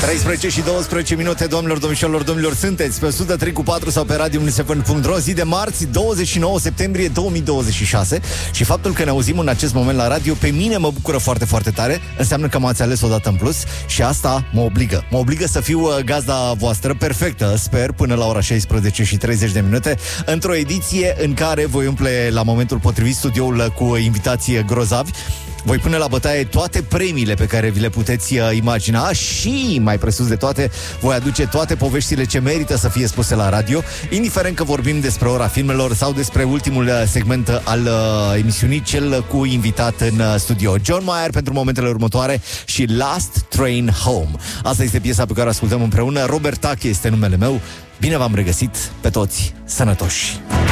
13 și 12 minute, domnilor, domnișoarelor, domnilor, sunteți pe 103.4 sau pe radio7.ro, zi de marți, 29 septembrie 2026. Și faptul că ne auzim în acest moment la radio, pe mine mă bucură foarte, foarte tare. Înseamnă că m-ați ales o dată în plus și asta mă obligă să fiu gazda voastră perfectă, sper, până la ora 16 și 30 de minute, într-o ediție în care voi umple la momentul potrivit studioul cu invitații grozavi. Voi pune la bătaie toate premiile pe care vi le puteți imagina și, mai presus de toate, voi aduce toate poveștile ce merită să fie spuse la radio, indiferent că vorbim despre ora filmelor sau despre ultimul segment al emisiunii, cel cu invitat în studio. John Mayer pentru momentele următoare și Last Train Home. Asta este piesa pe care o ascultăm împreună. Robert Tache este numele meu. Bine v-am regăsit pe toți sănătoși!